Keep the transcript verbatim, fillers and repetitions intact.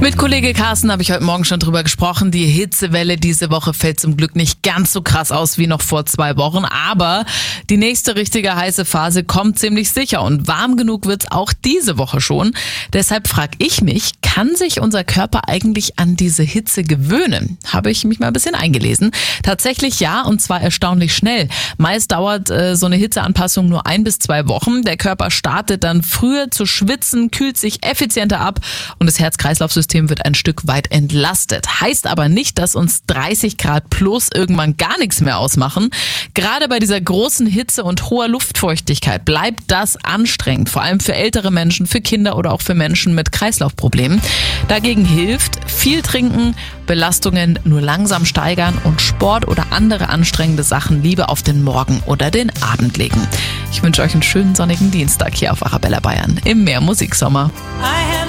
Mit Kollege Carsten habe ich heute Morgen schon drüber gesprochen. Die Hitzewelle diese Woche fällt zum Glück nicht ganz so krass aus wie noch vor zwei Wochen. Aber die nächste richtige heiße Phase kommt ziemlich sicher. Und warm genug wird's auch diese Woche schon. Deshalb frage ich mich, kann sich unser Körper eigentlich an diese Hitze gewöhnen? Habe ich mich mal ein bisschen eingelesen. Tatsächlich ja, und zwar erstaunlich schnell. Meist dauert äh, so eine Hitzeanpassung nur ein bis zwei Wochen. Der Körper startet dann früher zu schwitzen, kühlt sich effizienter ab und das Herz-Kreislauf-System wird ein Stück weit entlastet. Heißt aber nicht, dass uns dreißig Grad plus irgendwann gar nichts mehr ausmachen. Gerade bei dieser großen Hitze und hoher Luftfeuchtigkeit bleibt das anstrengend, vor allem für ältere Menschen, für Kinder oder auch für Menschen mit Kreislaufproblemen. Dagegen hilft viel trinken, Belastungen nur langsam steigern und Sport oder andere anstrengende Sachen lieber auf den Morgen oder den Abend legen. Ich wünsche euch einen schönen sonnigen Dienstag hier auf Arabella Bayern im Mehr Musiksommer.